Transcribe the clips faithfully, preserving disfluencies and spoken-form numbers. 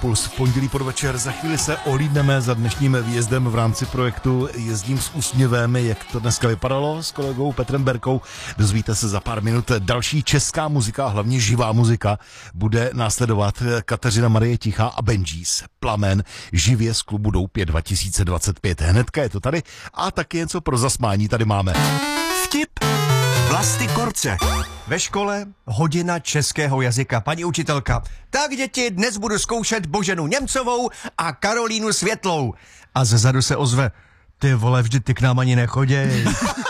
Impuls v pondělí podvečer. Za chvíli se olídneme za dnešním výjezdem v rámci projektu Jezdím s úsměvem, jak to dneska vypadalo s kolegou Petrem Berkou. Dozvíte se za pár minut. Další česká muzika, hlavně živá muzika, bude následovat Kateřina Marie Tichá a Benjis. Plamen živě z klubu Doupě dva tisíce dvacet pět. Hnedka je to tady a taky něco pro zasmání tady máme. Vtip Vlasty Korce. Ve škole hodina českého jazyka. Paní učitelka: tak děti, dnes budu zkoušet Boženu Němcovou a Karolínu Světlou. A zezadu se ozve: ty vole, vždyť ty k nám ani nechoděj.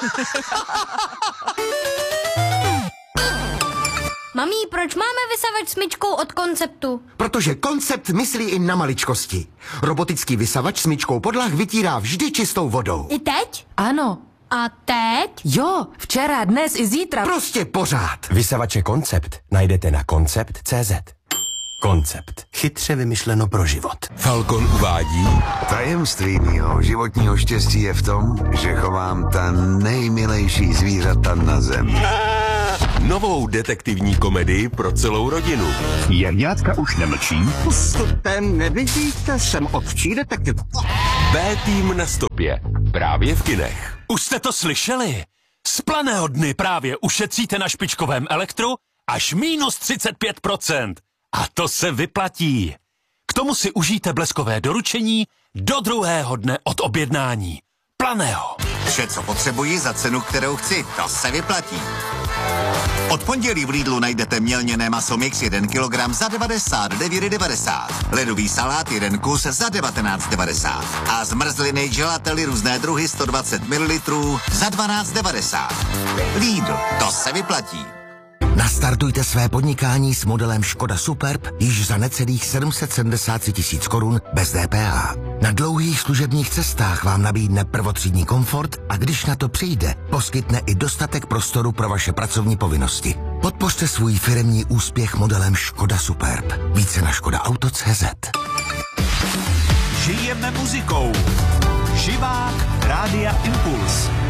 Mamí, proč máme vysavač smyčkou od Konceptu? Protože Koncept myslí i na maličkosti. Robotický vysavač smyčkou podlah vytírá vždy čistou vodou. I teď? Ano. A teď? Jo, včera, dnes i zítra. Prostě pořád. Vysavače Koncept najdete na koncept tečka cé zet. Koncept. Chytře vymyšleno pro život. Falcon uvádí: tajemství mýho životního štěstí je v tom, že chovám ta nejmilejší zvířata na zemi. novou detektivní komedii pro celou rodinu. Jagňátka už nemlčí. Postupem nevidíte, jsem ovčí detektiv. B-tým na stopě. Právě v kinech. Už jste to slyšeli? Z Planého dny právě ušetříte na špičkovém elektru až minus třicet pět procent. A to se vyplatí. K tomu si užijte bleskové doručení do druhého dne od objednání. Planého. Vše, co potřebuji za cenu, kterou chci, to se vyplatí. Od pondělí v Lidlu najdete mělněné maso mix jeden kilogram za devadesát devět devadesát. Ledový salát jeden kus za devatenáct devadesát. A zmrzliny gelately různé druhy sto dvacet mililitrů za dvanáct devadesát. Lidl, to se vyplatí. Nastartujte své podnikání s modelem Škoda Superb již za necelých sedm set sedmdesát tři tisíc korun bez D P H. Na dlouhých služebních cestách vám nabídne prvotřídní komfort a když na to přijde, poskytne i dostatek prostoru pro vaše pracovní povinnosti. Podpořte svůj firemní úspěch modelem Škoda Superb. Více na škoda auto tečka cé zet. Žijeme muzikou. Živák Rádia Impuls.